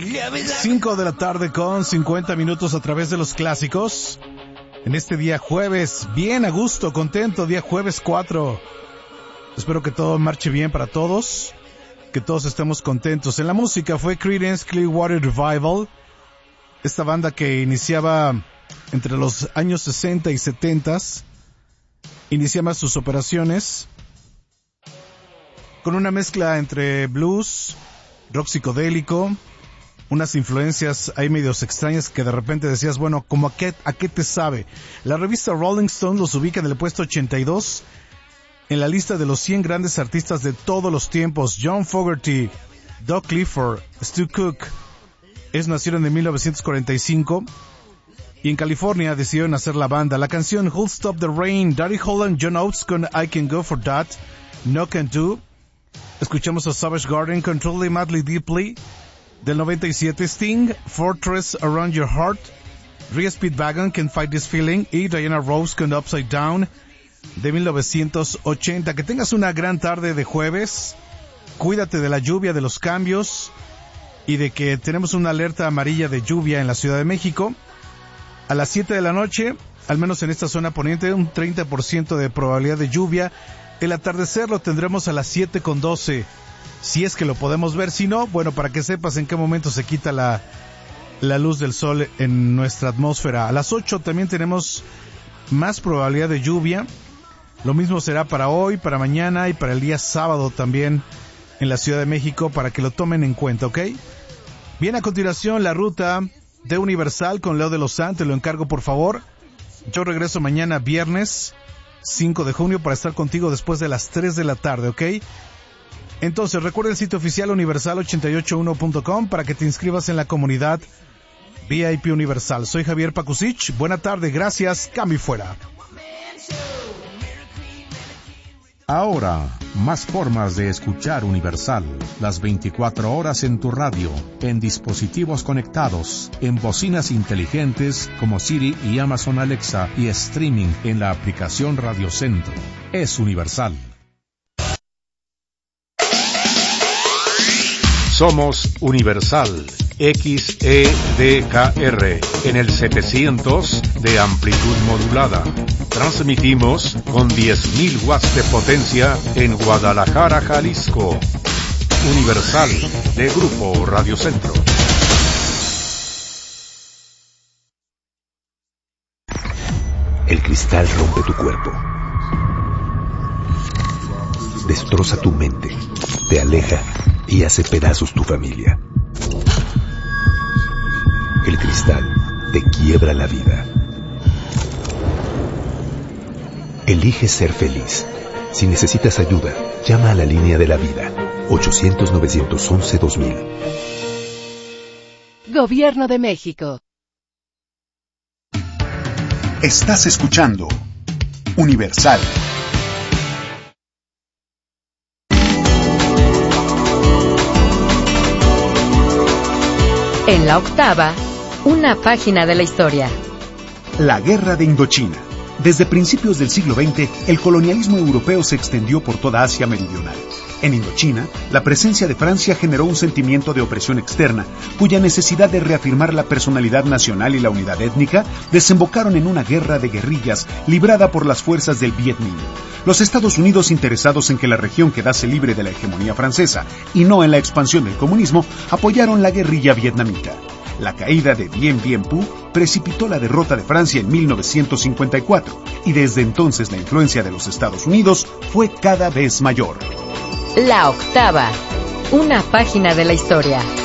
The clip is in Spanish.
5 de la tarde con 50 minutos a través de los clásicos. En este día jueves, bien a gusto, contento, día jueves 4. Espero que todo marche bien para todos, que todos estemos contentos. En la música fue Creedence Clearwater Revival, esta banda que iniciaba entre los años 60 y 70, iniciaba sus operaciones con una mezcla entre blues, rock psicodélico, unas influencias ahí medios extrañas que de repente decías, bueno, ¿cómo a qué te sabe? La revista Rolling Stone los ubica en el puesto 82 en la lista de los 100 grandes artistas de todos los tiempos. John Fogerty, Doug Clifford, Stu Cook, ellos nacieron en 1945 y en California decidieron hacer la banda. La canción Who'll Stop the Rain, Daddy Holland, John Oates con I Can Go For That, No Can Do. Escuchamos a Savage Garden con Truly Madly Deeply del 97, Sting, Fortress Around Your Heart, Rhea Speedwagon, Can't Fight This Feeling, y Diana Ross con Upside Down de 1980. Que tengas una gran tarde de jueves, cuídate de la lluvia, de los cambios y de que tenemos una alerta amarilla de lluvia en la Ciudad de México. A las 7 de la noche, al menos en esta zona poniente, un 30% de probabilidad de lluvia. El atardecer lo tendremos a las 7:12. Si es que lo podemos ver, si no, bueno, para que sepas en qué momento se quita la luz del sol en nuestra atmósfera. A las 8 también tenemos más probabilidad de lluvia. Lo mismo será para hoy, para mañana y para el día sábado también en la Ciudad de México, para que lo tomen en cuenta, ¿ok? Bien, a continuación la ruta de Universal con Leo de los Santos, te lo encargo por favor. Yo regreso mañana viernes 5 de junio para estar contigo después de las 3 de la tarde, ¿ok? Entonces, recuerda el sitio oficial universal881.com para que te inscribas en la comunidad VIP Universal. Soy Javier Pakusich. Buena tarde, gracias. Cambio y fuera. Ahora, más formas de escuchar Universal. Las 24 horas en tu radio, en dispositivos conectados, en bocinas inteligentes como Siri y Amazon Alexa y streaming en la aplicación Radio Centro. Es Universal. Somos Universal XEDKR en el 700 de amplitud modulada. Transmitimos con 10.000 watts de potencia en Guadalajara, Jalisco. Universal de Grupo Radio Centro. El cristal rompe tu cuerpo, destroza tu mente, te aleja y hace pedazos tu familia. El cristal te quiebra la vida. Elige ser feliz. Si necesitas ayuda, llama a la línea de la vida. 800-911-2000. Gobierno de México. Estás escuchando Universal. En la octava, una página de la historia. La Guerra de Indochina. Desde principios del siglo XX, el colonialismo europeo se extendió por toda Asia meridional. En Indochina, la presencia de Francia generó un sentimiento de opresión externa, cuya necesidad de reafirmar la personalidad nacional y la unidad étnica desembocaron en una guerra de guerrillas librada por las fuerzas del Viet Minh. Los Estados Unidos, interesados en que la región quedase libre de la hegemonía francesa y no en la expansión del comunismo, apoyaron la guerrilla vietnamita. La caída de Dien Bien Phu precipitó la derrota de Francia en 1954 y desde entonces la influencia de los Estados Unidos fue cada vez mayor. La octava, una página de la historia.